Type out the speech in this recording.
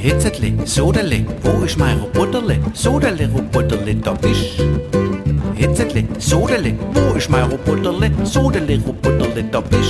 Hitzele, Sodele, wo ist mein Roboterle? Sodele, Roboterle, da bist. Hitzele, Sodele, wo ist mein Roboterle? Sodele, Roboterle, da bist.